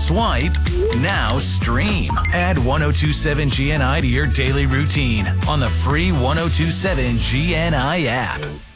swipe, now stream. Add 1027 GNI to your daily routine on the free 1027 GNI app.